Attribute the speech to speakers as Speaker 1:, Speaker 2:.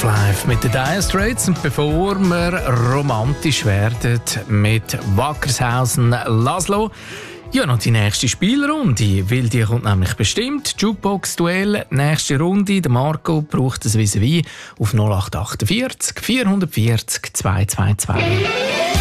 Speaker 1: of Life mit den Dire Straits. Und bevor wir romantisch werden mit Wackershausen Laszlo, ja, noch die nächste Spielrunde, weil die kommt nämlich bestimmt. Jukebox-Duell, nächste Runde. Der Marco braucht das Vis-à-vis auf 0848 440 222.